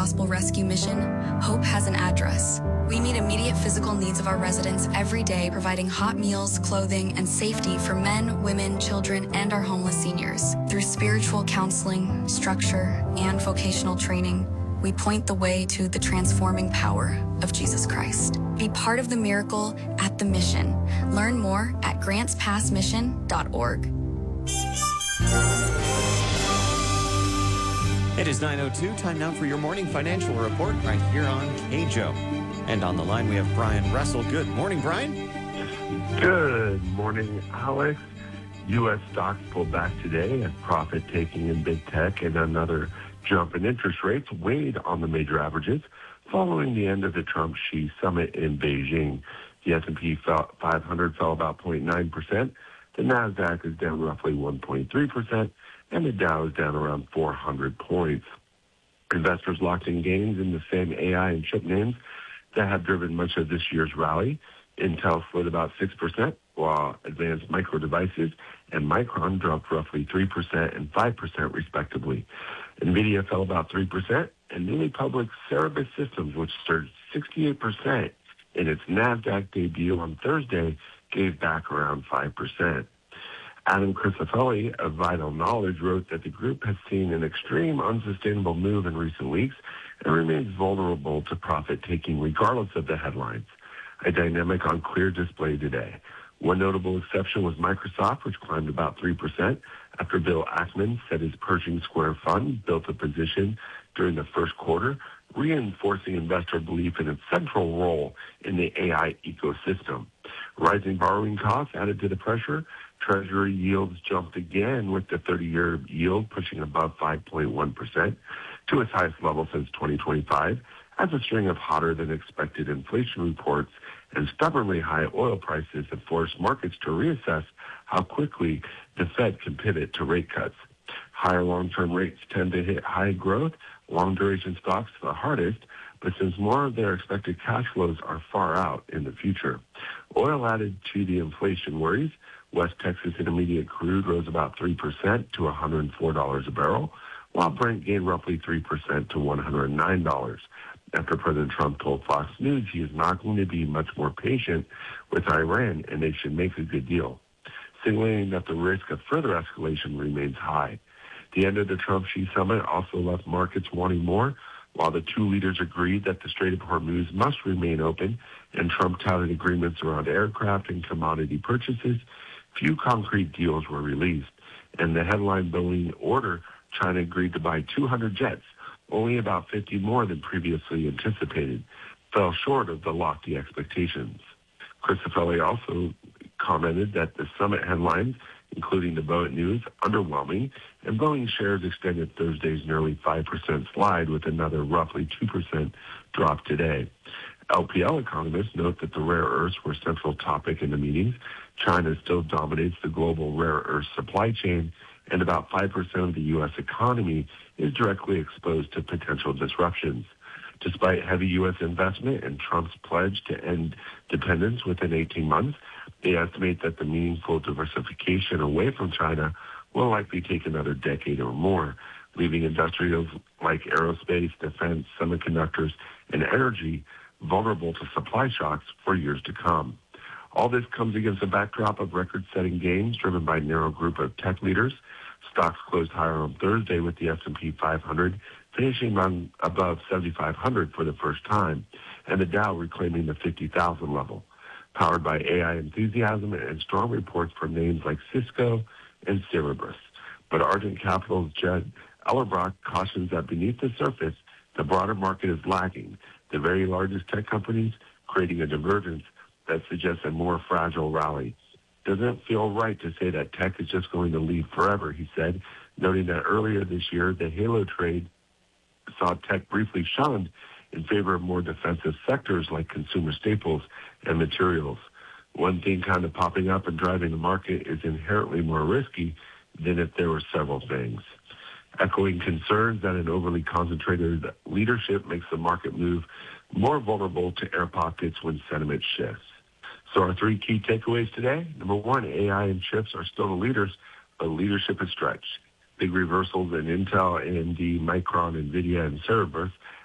Gospel Rescue Mission, Hope has an address. We meet immediate physical needs of our residents every day, providing hot meals, clothing, and safety for men, women, children, and our homeless seniors. Through spiritual counseling, structure, and vocational training, we point the way to the transforming power of Jesus Christ. Be part of the miracle at the mission. Learn more at grantspassmission.org. It is 9:02. Time now for your morning financial report right here on KJO. And on the line, we have Brian Russell. Good morning, Brian. Good morning, Alex. U.S. stocks pulled back today as profit-taking in big tech and another jump in interest rates weighed on the major averages following the end of the Trump-Xi summit in Beijing. The S&P 500 fell about 0.9%. The NASDAQ is down roughly 1.3%, and the Dow is down around 400 points. Investors locked in gains in the same AI and chip names that have driven much of this year's rally. Intel slid about 6%, while Advanced Micro Devices and Micron dropped roughly 3% and 5% respectively. NVIDIA fell about 3%, and newly public Cerebras Systems, which surged 68% in its NASDAQ debut on Thursday, gave back around 5%. Adam Crisafulli of Vital Knowledge wrote that the group has seen an extreme unsustainable move in recent weeks and remains vulnerable to profit-taking regardless of the headlines. A dynamic on clear display today. One notable exception was Microsoft, which climbed about 3% after Bill Ackman said his Pershing Square fund built a position during the first quarter, reinforcing investor belief in its central role in the AI ecosystem. Rising borrowing costs added to the pressure. Treasury yields jumped again, with the 30-year yield pushing above 5.1% to its highest level since 2025, as a string of hotter-than-expected inflation reports and stubbornly high oil prices have forced markets to reassess how quickly the Fed can pivot to rate cuts. Higher long-term rates tend to hit high growth, long-duration stocks the hardest, but since more of their expected cash flows are far out in the future. Oil added to the inflation worries. West Texas Intermediate crude rose about 3% to $104 a barrel, while Brent gained roughly 3% to $109. After President Trump told Fox News he is not going to be much more patient with Iran and they should make a good deal, signaling that the risk of further escalation remains high. The end of the Trump-Xi summit also left markets wanting more. While the two leaders agreed that the Strait of Hormuz must remain open and Trump touted agreements around aircraft and commodity purchases, few concrete deals were released. And the headline-building order, China agreed to buy 200 jets, only about 50 more than previously anticipated, fell short of the lofty expectations. Crisafulli also commented that the summit headlines, including the Boeing news, underwhelming, and Boeing shares extended Thursday's nearly 5% slide with another roughly 2% drop today. LPL economists note that the rare earths were a central topic in the meetings. China still dominates the global rare earth supply chain, and about 5% of the U.S. economy is directly exposed to potential disruptions. Despite heavy U.S. investment and Trump's pledge to end dependence within 18 months, they estimate that the meaningful diversification away from China will likely take another decade or more, leaving industrials like aerospace, defense, semiconductors, and energy vulnerable to supply shocks for years to come. All this comes against a backdrop of record-setting gains driven by a narrow group of tech leaders. Stocks closed higher on Thursday with the S&P 500 finishing on above 7,500 for the first time, and the Dow reclaiming the 50,000 level, powered by AI enthusiasm and strong reports from names like Cisco and Cerebras. But Argent Capital's Jed Ellerbrock cautions that beneath the surface, the broader market is lagging, the very largest tech companies creating a divergence that suggests a more fragile rally. Doesn't feel right to say that tech is just going to leave forever, he said, noting that earlier this year, the halo trade saw tech briefly shunned in favor of more defensive sectors like consumer staples and materials. One thing kind of popping up and driving the market is inherently more risky than if there were several things. Echoing concerns that an overly concentrated leadership makes the market move more vulnerable to air pockets when sentiment shifts. So our three key takeaways today. Number one, AI and chips are still the leaders, but leadership is stretched. Big reversals in Intel, AMD, Micron, NVIDIA, and Cerebras